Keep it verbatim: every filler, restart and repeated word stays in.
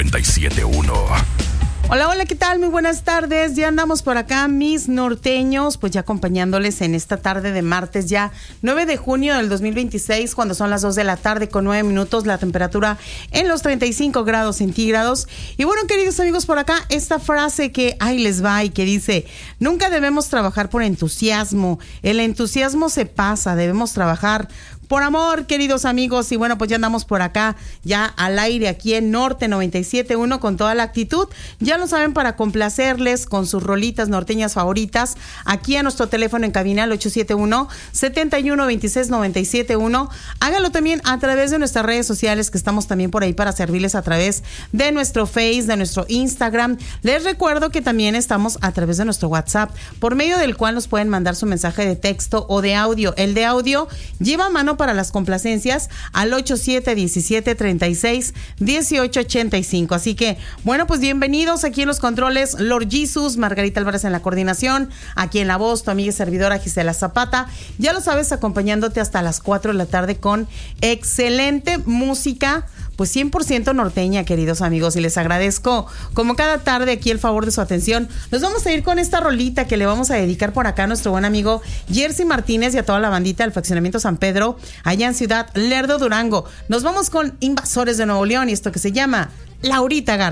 noventa y siete punto uno. Hola, hola, ¿qué tal? Muy buenas tardes. Ya andamos por acá, mis norteños, pues ya acompañándoles en esta tarde de martes, ya nueve de junio del dos mil veintiséis, cuando son las dos de la tarde con nueve minutos, la temperatura en los treinta y cinco grados centígrados. Y bueno, queridos amigos, por acá esta frase que ahí les va y que dice: nunca debemos trabajar por entusiasmo, el entusiasmo se pasa, debemos trabajar por amor, queridos amigos. Y bueno, pues ya andamos por acá, ya al aire aquí en Norte noventa y siete punto uno con toda la actitud. Ya lo saben, para complacerles con sus rolitas norteñas favoritas, aquí a nuestro teléfono en cabina, al ocho siete uno, siete uno dos seis, nueve siete uno. Hágalo también a través de nuestras redes sociales, que estamos también por ahí para servirles a través de nuestro Face, de nuestro Instagram. Les recuerdo que también estamos a través de nuestro WhatsApp, por medio del cual nos pueden mandar su mensaje de texto o de audio. El de audio lleva a mano para las complacencias al ocho siete uno siete, tres seis, uno ocho ocho cinco. Así que, bueno, pues bienvenidos aquí en los controles, Lord Jesus, Margarita Álvarez en la coordinación, aquí en la voz, tu amiga y servidora Gisela Zapata. Ya lo sabes, acompañándote hasta las cuatro de la tarde con excelente música, pues cien por ciento norteña, queridos amigos, y les agradezco como cada tarde aquí el favor de su atención. Nos vamos a ir con esta rolita que le vamos a dedicar por acá a nuestro buen amigo Jersey Martínez y a toda la bandita del Fraccionamiento San Pedro, allá en Ciudad Lerdo, Durango. Nos vamos con Invasores de Nuevo León y esto que se llama Laurita Garza.